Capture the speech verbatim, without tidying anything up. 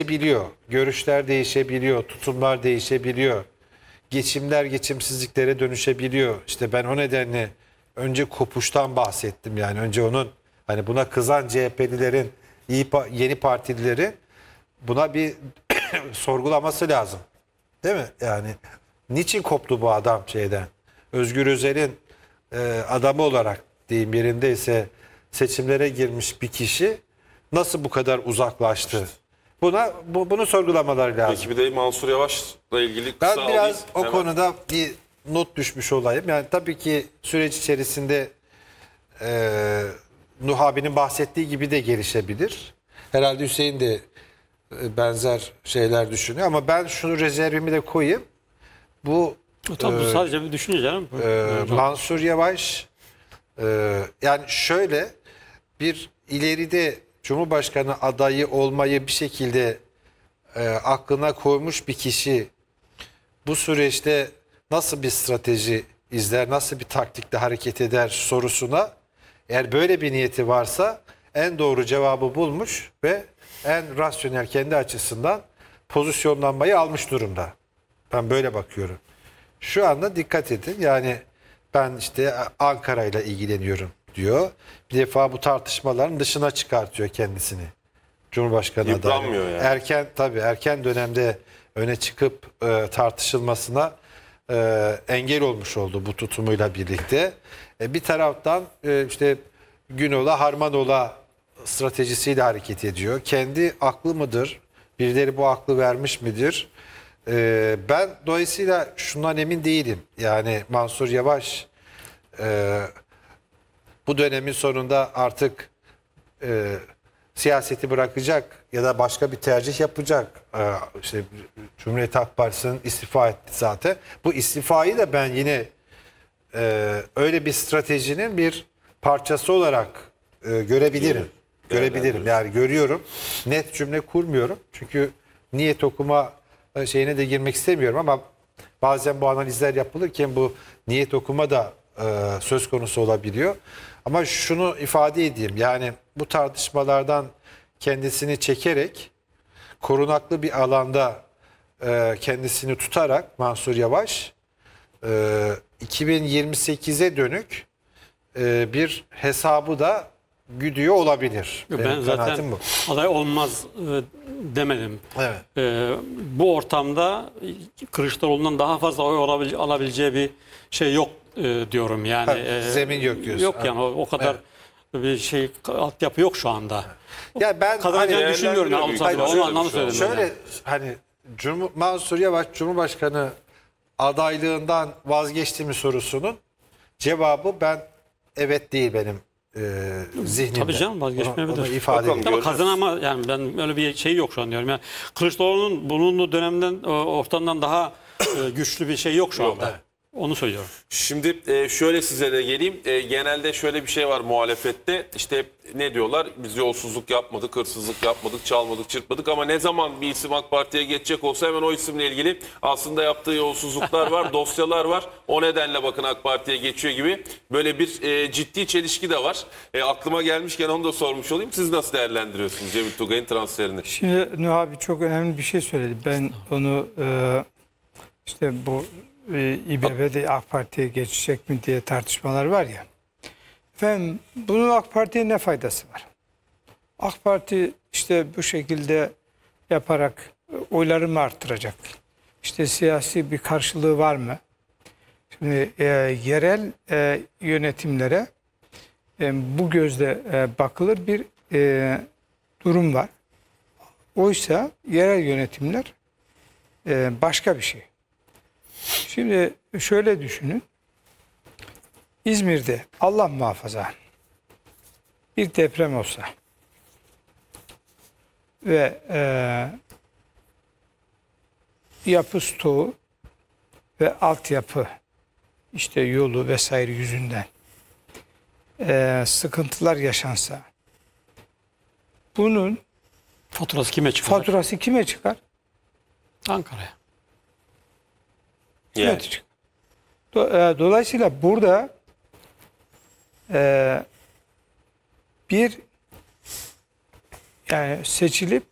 değişebiliyor. Görüşler değişebiliyor. Tutumlar değişebiliyor. Geçimler geçimsizliklere dönüşebiliyor. İşte ben o nedenle önce kopuştan bahsettim. Yani önce onun hani buna kızan C H P'lilerin, iyi pa- yeni partilileri buna bir sorgulaması lazım. Değil mi? Yani niçin koptu bu adam şeyden? Özgür Özel'in e, adamı olarak diyeyim yerindeyse seçimlere girmiş bir kişi nasıl bu kadar uzaklaştı? Buna bu, bunu sorgulamaları lazım. Peki bir de Mansur Yavaş'la ilgili kısa Ben biraz alayım. o Hemen. konuda bir not düşmüş olayım. Yani tabii ki süreç içerisinde e, Nuh abinin bahsettiği gibi de gelişebilir. Herhalde Hüseyin de e, benzer şeyler düşünüyor ama ben şunu rezervimi de koyayım. Bu Tabii bu sadece bir düşünce canım. e, Mansur Yavaş e, yani şöyle bir ileride Cumhurbaşkanı adayı olmayı bir şekilde e, aklına koymuş bir kişi bu süreçte nasıl bir strateji izler, nasıl bir taktikle hareket eder sorusuna eğer böyle bir niyeti varsa en doğru cevabı bulmuş ve en rasyonel kendi açısından pozisyonlanmayı almış durumda. Ben böyle bakıyorum. Şu anda dikkat edin yani ben işte Ankara ile ilgileniyorum diyor. Bir defa bu tartışmaların dışına çıkartıyor kendisini. Cumhurbaşkanı adayı. Yıpranmıyor yani. Erken tabii erken dönemde öne çıkıp e, tartışılmasına e, engel olmuş oldu bu tutumuyla birlikte. E, bir taraftan e, işte Günola Harmanola stratejisiyle hareket ediyor. Kendi aklı mıdır? Birileri bu aklı vermiş midir? E, ben dolayısıyla şundan emin değilim. Yani Mansur Yavaş e, bu dönemin sonunda artık e, siyaseti bırakacak ya da başka bir tercih yapacak. Ee, işte Cumhuriyet Halk Partisi'nin istifa etti zaten. Bu istifayı da ben yine e, öyle bir stratejinin bir parçası olarak e, görebilirim. Görebilirim. Yani görüyorum. Net cümle kurmuyorum. Çünkü niyet okuma şeyine de girmek istemiyorum ama bazen bu analizler yapılırken bu niyet okuma da e, söz konusu olabiliyor. Ama şunu ifade edeyim. Yani bu tartışmalardan kendisini çekerek korunaklı bir alanda e, kendisini tutarak Mansur Yavaş e, iki bin yirmi sekize dönük e, bir hesabı da güdüyor olabilir. Ben Benim zaten kanaatim bu. aday olmaz e, demedim. Evet. E, bu ortamda Kılıçdaroğlu'ndan daha fazla oy olabil- alabileceği bir şey yok e, diyorum yani. Ha, E, zemin yok diyorsun. Yok yani o, o kadar bir şey altyapı yok şu anda. Ya ben Kazanacağını hani- düşünmüyorum. Yani, Hayır, onu şöyle anlamı bir şey söyledim. Şöyle hani Cumhur, Mansur Yavaş Cumhurbaşkanı adaylığından vazgeçti mi sorusunun cevabı ben evet değil benim e, zihnimde. Tabii canım, vazgeçmeyebilir. Onu, onu ifade Bakalım, edeyim. Ama kazanama yani ben öyle bir şey yok şu an diyorum. Yani Kılıçdaroğlu'nun bulunduğu dönemden ortamdan daha e, güçlü bir şey yok şu anda. evet. Onu söylüyorum. Şimdi e, şöyle size de geleyim. E, genelde şöyle bir şey var muhalefette. İşte ne diyorlar? Biz yolsuzluk yapmadık, hırsızlık yapmadık, çalmadık, çırpmadık. Ama ne zaman bir isim AK Parti'ye geçecek olsa hemen o isimle ilgili aslında yaptığı yolsuzluklar var, dosyalar var. O nedenle bakın AK Parti'ye geçiyor gibi. Böyle bir e, ciddi çelişki de var. E, aklıma gelmişken onu da sormuş olayım. Siz nasıl değerlendiriyorsunuz Cemil Tugay'ın transferini? Şimdi Nuh abi çok önemli bir şey söyledi. Ben onu e, işte bu e, İBB'de AK Parti'ye geçecek mi diye tartışmalar var ya. Efendim bunun AK Parti'ye ne faydası var? AK Parti işte bu şekilde yaparak oylarını arttıracak. İşte siyasi bir karşılığı var mı? Şimdi e, yerel e, yönetimlere e, bu gözle e, bakılır bir e, durum var. Oysa yerel yönetimler e, başka bir şey. Şimdi şöyle düşünün. İzmir'de Allah muhafaza bir deprem olsa ve e, yapı stoğu ve altyapı işte yolu vesaire yüzünden e, sıkıntılar yaşansa bunun Faturası kime çıkacak? faturası kime çıkar? Ankara'ya. Yani. Evet. Do- e, Dolayısıyla burada e, bir yani seçilip